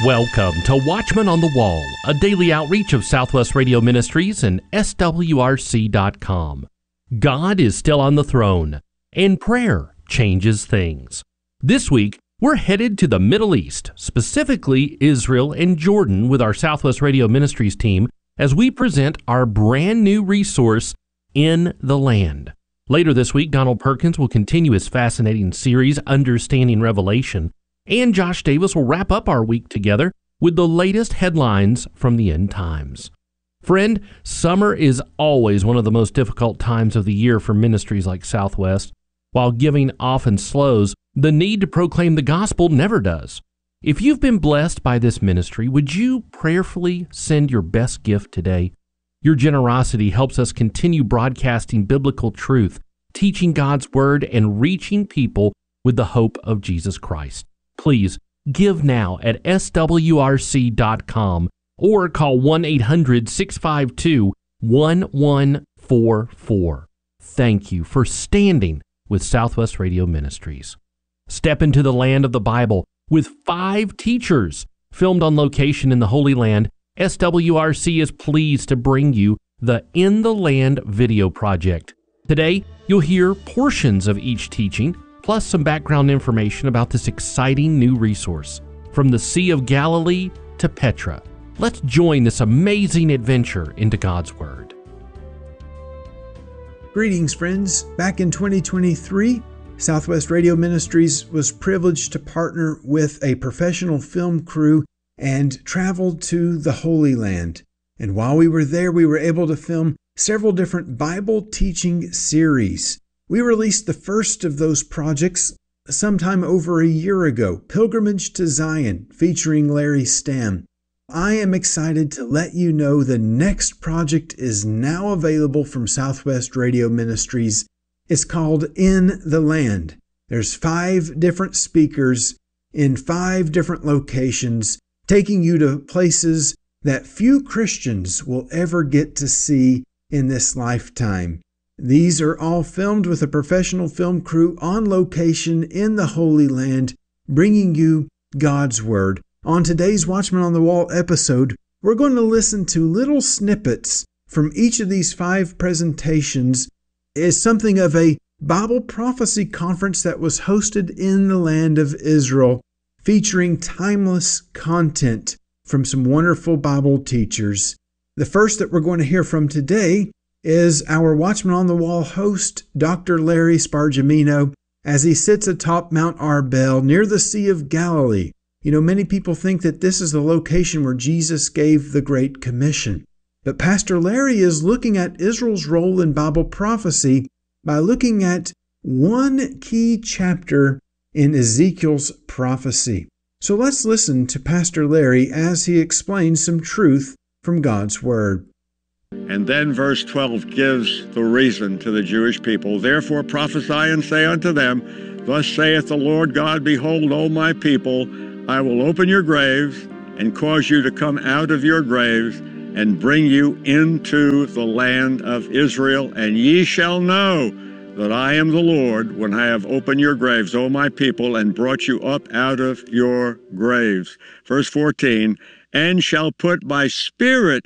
Welcome to Watchman on the Wall, a daily outreach of Southwest Radio Ministries and SWRC.com. God is still on the throne, and prayer changes things. This week, we're headed to the Middle East, specifically Israel and Jordan, with our Southwest Radio Ministries team as we present our brand new resource, In the Land. Later this week, Donald Perkins will continue his fascinating series, Understanding Revelation, and Josh Davis will wrap up our week together with the latest headlines from the end times. Friend, summer is always one of the most difficult times of the year for ministries like Southwest. While giving often slows, the need to proclaim the gospel never does. If you've been blessed by this ministry, would you prayerfully send your best gift today? Your generosity helps us continue broadcasting biblical truth, teaching God's word, and reaching people with the hope of Jesus Christ. Please give now at swrc.com or call 1-800-652-1144. Thank you for standing with Southwest Radio Ministries. Step into the land of the Bible with 5 teachers filmed on location in the Holy Land. SWRC is pleased to bring you the In the Land video project. Today, you'll hear portions of each teaching, plus some background information about this exciting new resource. From the Sea of Galilee to Petra, let's join this amazing adventure into God's Word. Greetings, friends. Back in 2023, Southwest Radio Ministries was privileged to partner with a professional film crew and traveled to the Holy Land. And while we were there, we were able to film several different Bible teaching series. We released the first of those projects sometime over a year ago, Pilgrimage to Zion, featuring Larry Stamm. I am excited to let you know the next project is now available from Southwest Radio Ministries. It's called In the Land. There's 5 different speakers in 5 different locations, taking you to places that few Christians will ever get to see in this lifetime. These are all filmed with a professional film crew on location in the Holy Land, bringing you God's Word. On today's Watchman on the Wall episode, we're going to listen to little snippets from each of these 5 presentations as something of a Bible prophecy conference that was hosted in the land of Israel, featuring timeless content from some wonderful Bible teachers. The first that we're going to hear from today is our Watchman on the Wall host, Dr. Larry Spargimino, as he sits atop Mount Arbel near the Sea of Galilee. You know, many people think that this is the location where Jesus gave the Great Commission. But Pastor Larry is looking at Israel's role in Bible prophecy by looking at one key chapter in Ezekiel's prophecy. So let's listen to Pastor Larry as he explains some truth from God's Word. And then verse 12 gives the reason to the Jewish people. Therefore prophesy and say unto them, Thus saith the Lord God, Behold, O my people, I will open your graves and cause you to come out of your graves and bring you into the land of Israel. And ye shall know that I am the Lord when I have opened your graves, O my people, and brought you up out of your graves. Verse 14, and shall put my spirit